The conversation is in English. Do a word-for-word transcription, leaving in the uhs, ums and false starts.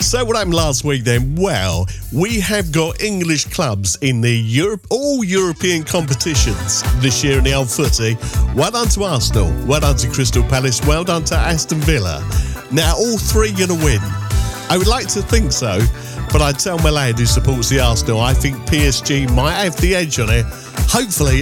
So what happened last week then? Well, we have got English clubs in the Europe, all European competitions this year in the old footy. Well done to Arsenal, well done to Crystal Palace, well done to Aston Villa. Now all three going to win. I would like to think so, but I tell my lad who supports the Arsenal, I think P S G might have the edge on it. Hopefully